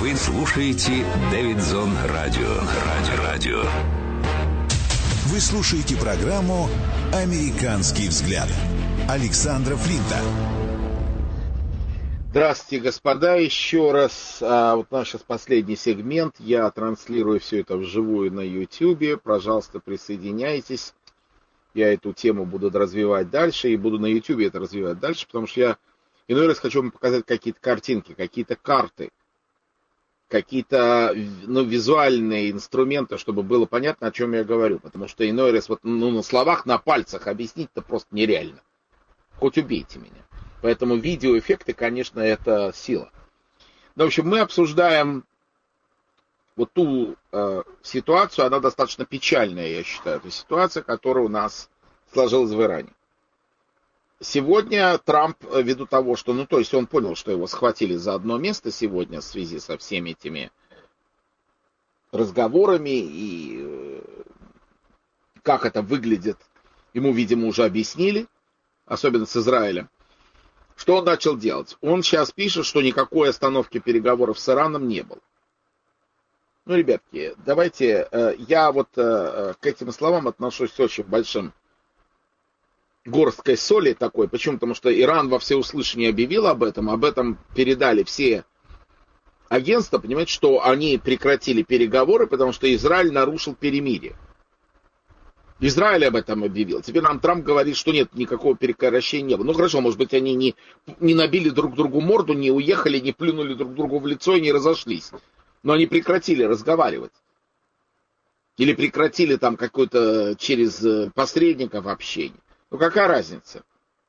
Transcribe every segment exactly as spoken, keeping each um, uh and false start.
Вы слушаете Дэвидзон Радио. Радио. Радио. Вы слушаете программу «Американский взгляд» Александра Флинта. Здравствуйте, господа, еще раз. А, вот наш сейчас последний сегмент. Я транслирую все это вживую на YouTube. Пожалуйста, присоединяйтесь. Я эту тему буду развивать дальше и буду на YouTube это развивать дальше, потому что я иной раз хочу вам показать какие-то картинки, какие-то карты, какие-то ну, визуальные инструменты, чтобы было понятно, о чем я говорю. Потому что иной раз вот, ну, на словах, на пальцах объяснить-то просто нереально. Хоть убейте меня. Поэтому видеоэффекты, конечно, это сила. Ну, в общем, мы обсуждаем вот ту э, ситуацию, она достаточно печальная, я считаю. Это ситуация, которая у нас сложилась в Иране. Сегодня Трамп, ввиду того, что, ну, то есть он понял, что его схватили за одно место сегодня в связи со всеми этими разговорами и э, как это выглядит, ему, видимо, уже объяснили, особенно с Израилем. Что он начал делать? Он сейчас пишет, что никакой остановки переговоров с Ираном не было. Ну, ребятки, давайте, э, я вот э, к этим словам отношусь с очень большим горсткой соли такой. Почему? Потому что Иран во всеуслышание объявил об этом, об этом передали все агентства, понимаете, что они прекратили переговоры, потому что Израиль нарушил перемирие. Израиль об этом объявил. Теперь нам Трамп говорит, что нет, никакого прекращения не было. Ну хорошо, может быть, они не, не набили друг другу морду, не уехали, не плюнули друг другу в лицо и не разошлись. Но они прекратили разговаривать. Или прекратили там какое-то через посредников общение. Ну какая разница?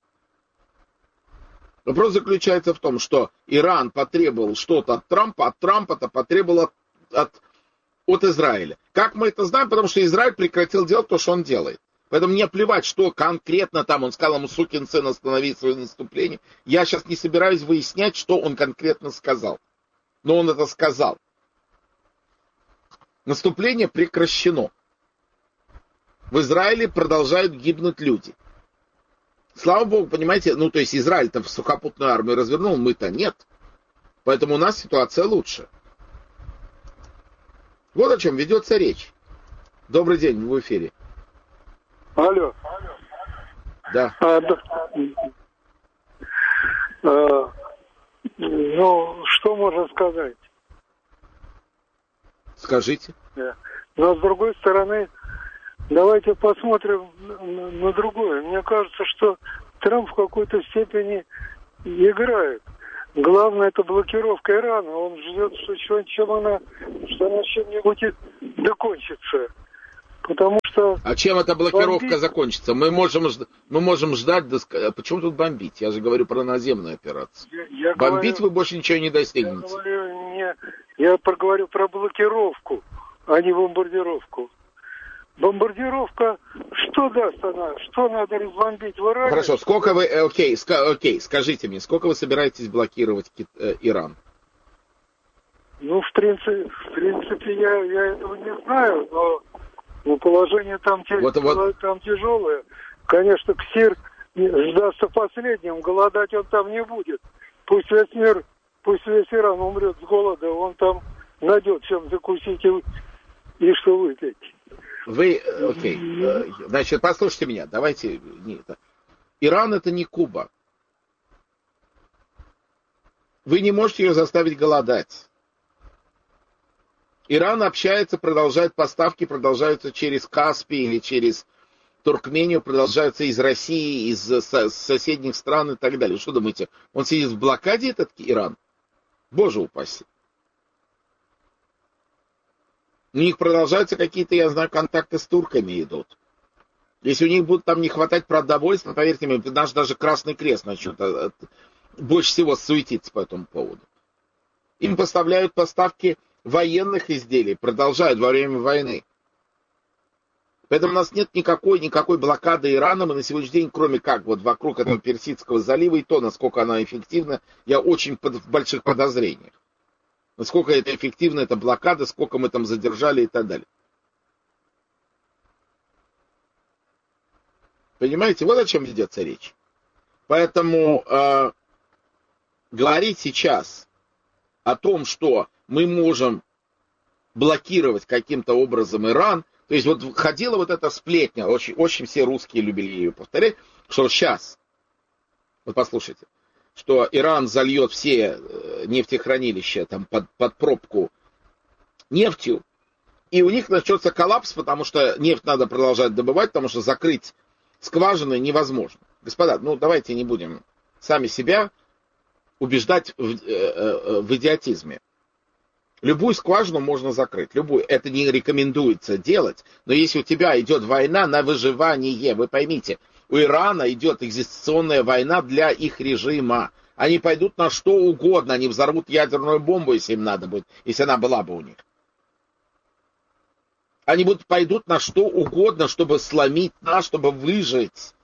Вопрос заключается в том, что Иран потребовал что-то от Трампа, от Трампа-то потребовал от, от от Израиля. Как мы это знаем? Потому что Израиль прекратил делать то, что он делает. Поэтому мне плевать, что конкретно там он сказал ему, сукин сын, остановить свое наступление. Я сейчас не собираюсь выяснять, что он конкретно сказал. Но он это сказал. Наступление прекращено. В Израиле продолжают гибнуть люди. Слава Богу, понимаете, ну то есть Израиль-то в сухопутную армию развернул, мы-то нет. Поэтому у нас ситуация лучше. Вот о чем ведется речь. Добрый день, вы в эфире. Алло. Да. А, да. А, ну, что можно сказать? Скажите. Да. Но с другой стороны, давайте посмотрим на, на другое. Мне кажется, что Трамп в какой-то степени играет. Главное, это блокировка Ирана. Он ждет, что, чем она, что она чем-нибудь докончится. Потому что... А чем эта блокировка бомбить... закончится? Мы можем, мы можем ждать... До... Почему тут бомбить? Я же говорю про наземную операцию. Я, я бомбить говорю, вы больше ничего не достигнете. Я говорю, не, я проговорю про блокировку, а не бомбардировку. Бомбардировка, что даст она? Что надо разбомбить в Иране? Хорошо, сколько вы, окей, ска, окей, скажите мне, сколько вы собираетесь блокировать э, Иран? Ну, в принципе, в принципе я, я этого не знаю, но, но положение там, вот, вот. там тяжелое. Конечно, Ксир сдастся последним, голодать он там не будет. Пусть весь мир, пусть весь Иран умрет с голода, он там найдет чем закусить и, и что выпить. Вы, окей, okay. Значит, послушайте меня, давайте, нет. Иран это не Куба. Вы не можете ее заставить голодать. Иран общается, продолжает поставки, продолжаются через Каспий или через Туркмению, продолжаются из России, из соседних стран и так далее. Что думаете, он сидит в блокаде, этот Иран? Боже упаси. У них продолжаются какие-то, я знаю, контакты с турками идут. Если у них будет там не хватать продовольствия, поверьте мне, наш даже Красный Крест начнет больше всего суетиться по этому поводу. Им поставляют поставки военных изделий, продолжают во время войны. Поэтому у нас нет никакой, никакой блокады Ирана. Мы на сегодняшний день, кроме как вот вокруг этого Персидского залива, и то, насколько она эффективна, я очень под, в больших подозрениях. Насколько это эффективна, эта блокада, сколько мы там задержали и так далее. Понимаете, вот о чем ведется речь. Поэтому э, говорить сейчас о том, что мы можем блокировать каким-то образом Иран. То есть вот ходила вот эта сплетня, очень, очень все русские любили ее повторять, что сейчас, вот послушайте, что Иран зальет все нефтехранилища там, под, под пробку нефтью, и у них начнется коллапс, потому что нефть надо продолжать добывать, потому что закрыть скважины невозможно. Господа, ну давайте не будем сами себя убеждать в, э, в идиотизме. Любую скважину можно закрыть, любую. Это не рекомендуется делать, но если у тебя идет война на выживание, вы поймите, у Ирана идет экзистенционная война для их режима. Они пойдут на что угодно, они взорвут ядерную бомбу, если им надо будет, если она была бы у них. Они будут, пойдут на что угодно, чтобы сломить нас, чтобы выжить.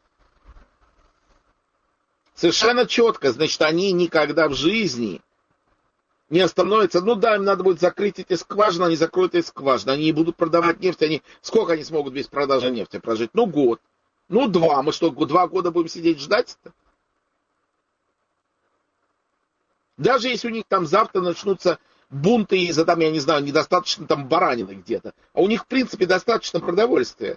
Совершенно четко, значит, они никогда в жизни не остановятся. Ну да, им надо будет закрыть эти скважины, они закроют эти скважины, они не будут продавать нефть. Они... Сколько они смогут без продажи нефти прожить? Ну год, ну два. Мы что, два года будем сидеть ждать-то? Даже если у них там завтра начнутся бунты из-за, там, я не знаю, недостаточно там баранины где-то. А у них, в принципе, достаточно продовольствия.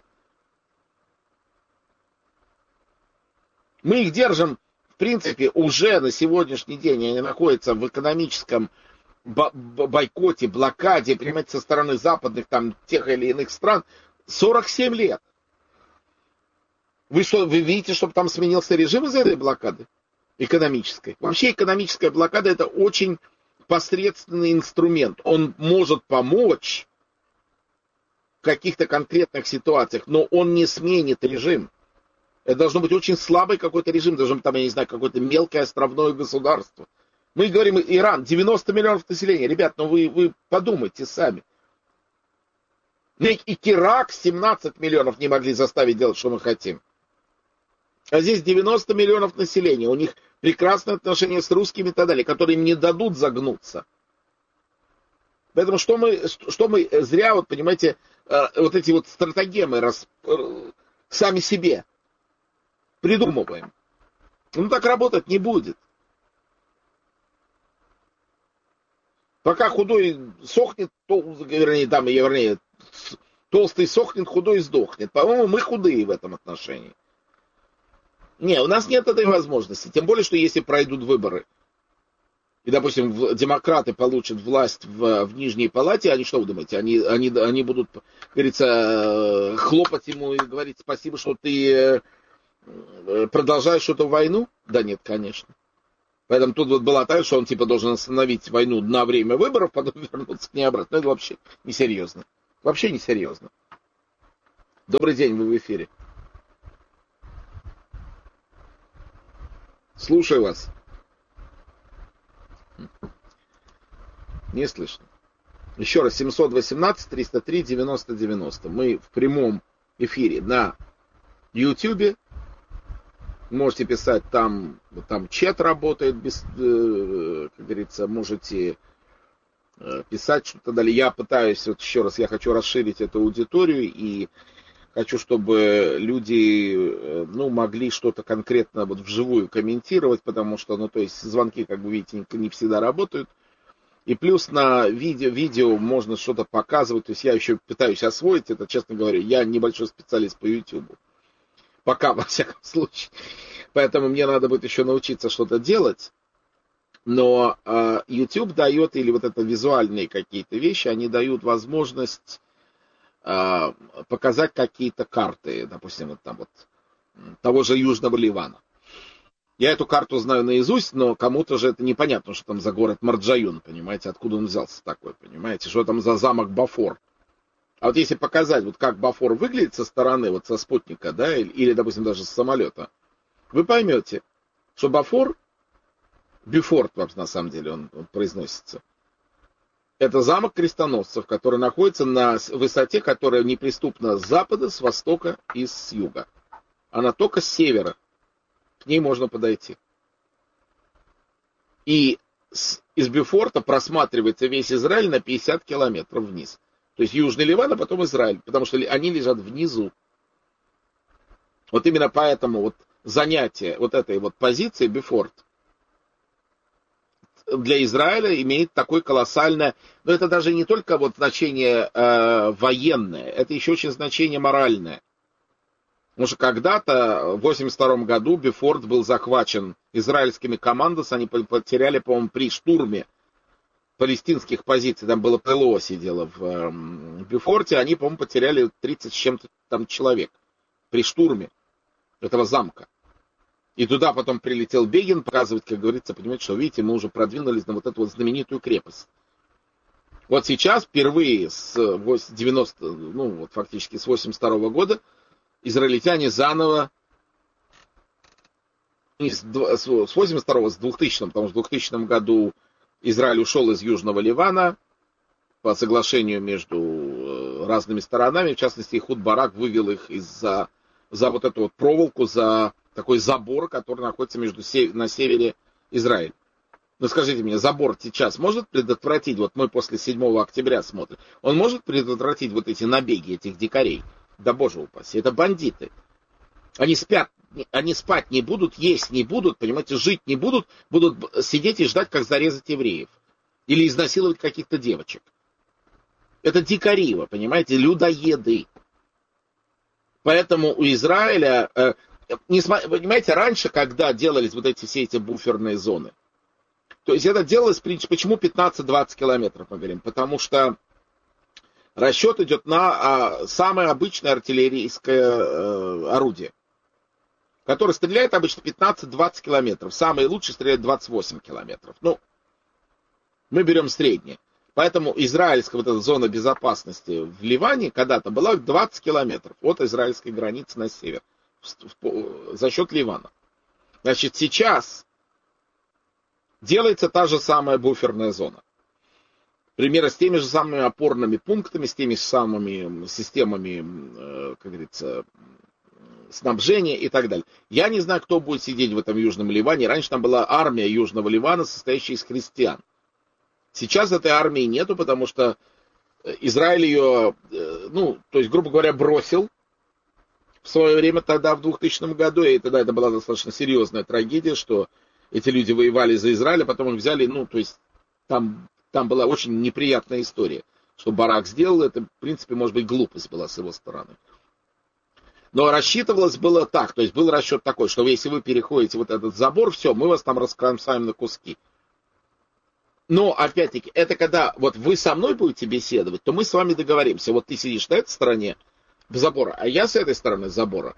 Мы их держим, в принципе, уже на сегодняшний день. Они находятся в экономическом бойкоте, блокаде, понимаете, со стороны западных, там, тех или иных стран. сорок семь лет. Вы что, вы видите, чтобы там сменился режим из-за этой блокады? Экономической. Вообще экономическая блокада — это очень посредственный инструмент. Он может помочь в каких-то конкретных ситуациях, но он не сменит режим. Это должно быть очень слабый какой-то режим, должно быть там, я не знаю, какое-то мелкое островное государство. Мы говорим, Иран, девяносто миллионов населения. Ребят, ну вы, вы подумайте сами. И Ирак семнадцать миллионов не могли заставить делать, что мы хотим. А здесь девяносто миллионов населения. У них прекрасные отношения с русскими и так далее, которые им не дадут загнуться. Поэтому что мы, что мы зря, вот понимаете, вот эти вот стратагемы рас, сами себе придумываем. Ну так работать не будет. Пока худой сохнет, то, вернее, там, вернее, толстый сохнет, худой сдохнет. По-моему, мы худые в этом отношении. Не, у нас нет этой возможности. Тем более, что если пройдут выборы, и, допустим, демократы получат власть в, в Нижней Палате, они что вы думаете? Они, они, они будут, как говорится, хлопать ему и говорить спасибо, что ты продолжаешь эту войну? Да нет, конечно. Поэтому тут вот была так, что он типа должен остановить войну на время выборов, потом вернуться к ней обратно. Но это вообще несерьезно. Вообще несерьезно. Добрый день, вы в эфире. Слушаю вас. Не слышно. Еще раз, семьсот восемнадцать триста три девяносто девяносто. Мы в прямом эфире на YouTube. Можете писать там, там чат работает, без, как говорится, можете писать что-то далее. Я пытаюсь, вот еще раз, я хочу расширить эту аудиторию и хочу, чтобы люди, ну, могли что-то конкретно вот вживую комментировать, потому что, ну, то есть звонки, как вы видите, не всегда работают. И плюс на видео, видео можно что-то показывать, то есть я еще пытаюсь освоить это, честно говоря, я небольшой специалист по YouTube. Пока, во всяком случае. Поэтому мне надо будет еще научиться что-то делать. Но э, YouTube дает, или вот это визуальные какие-то вещи, они дают возможность э, показать какие-то карты, допустим, вот там вот того же Южного Ливана. Я эту карту знаю наизусть, но кому-то же это непонятно, что там за город Марджаюн, понимаете, откуда он взялся такой, понимаете, что там за замок Бафор. А вот если показать, вот как Бафор выглядит со стороны, вот со спутника, да, или, или допустим, даже с самолета, вы поймете, что Бафор, Бюфорт, на самом деле, он, он произносится, это замок крестоносцев, который находится на высоте, которая неприступна с запада, с востока и с юга. Она только с севера. К ней можно подойти. И с, из Бюфорта просматривается весь Израиль на пятьдесят километров вниз. То есть Южный Ливан, а потом Израиль, потому что они лежат внизу. Вот именно поэтому вот занятие вот этой вот позиции Бюфорт, для Израиля имеет такое колоссальное, но это даже не только вот значение э, военное, это еще очень значение моральное. Потому что когда-то, в восемьдесят втором году, Бефорт был захвачен израильскими командос, они потеряли, по-моему, при штурме палестинских позиций, там было ПЛО сидело в э, Бефорте, они, по-моему, потеряли тридцать с чем-то там человек при штурме этого замка. И туда потом прилетел Бегин, показывает, как говорится, понимаете, что, видите, мы уже продвинулись на вот эту вот знаменитую крепость. Вот сейчас, впервые с девяностого, ну, вот фактически с восемьдесят второго года, израильтяне заново, с восемьдесят второго, с двухтысячного, потому что в двухтысячном году Израиль ушел из Южного Ливана по соглашению между разными сторонами, в частности, Ихуд Барак вывел их из-за за вот эту вот проволоку, за такой забор, который находится между на севере Израиля. Ну скажите мне, забор сейчас может предотвратить, вот мы после седьмого октября смотрим, он может предотвратить вот эти набеги этих дикарей? Да боже упаси, это бандиты. Они спят, они спать не будут, есть не будут, понимаете, жить не будут, будут сидеть и ждать, как зарезать евреев. Или изнасиловать каких-то девочек. Это дикари, вы понимаете, людоеды. Поэтому у Израиля, э, не, понимаете, раньше, когда делались вот эти все эти буферные зоны, то есть это делалось, почему пятнадцать-двадцать километров, мы говорим, потому что расчет идет на а, самое обычное артиллерийское э, орудие, которое стреляет обычно пятнадцать-двадцать километров. Самый лучший стреляет двадцать восемь километров. Ну, мы берем среднее. Поэтому израильская вот эта зона безопасности в Ливане когда-то была двадцать километров от израильской границы на север за счет Ливана. Значит, сейчас делается та же самая буферная зона. Примерно с теми же самыми опорными пунктами, с теми же самыми системами, как говорится, снабжения и так далее. Я не знаю, кто будет сидеть в этом Южном Ливане. Раньше там была армия Южного Ливана, состоящая из христиан. Сейчас этой армии нету, потому что Израиль ее, ну, то есть, грубо говоря, бросил в свое время тогда, в двухтысячном году, и тогда это была достаточно серьезная трагедия, что эти люди воевали за Израиль, а потом их взяли, ну, то есть, там, там была очень неприятная история, что Барак сделал, это, в принципе, может быть, глупость была с его стороны. Но рассчитывалось было так, то есть, был расчет такой, что если вы переходите вот этот забор, все, мы вас там раскромсаем на куски. Но, опять-таки, это когда вот вы со мной будете беседовать, то мы с вами договоримся. Вот ты сидишь на этой стороне забора, а я с этой стороны забора.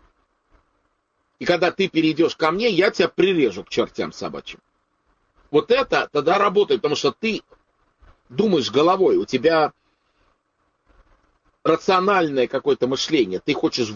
И когда ты перейдешь ко мне, я тебя прирежу к чертям собачьим. Вот это тогда работает, потому что ты думаешь головой, у тебя рациональное какое-то мышление, ты хочешь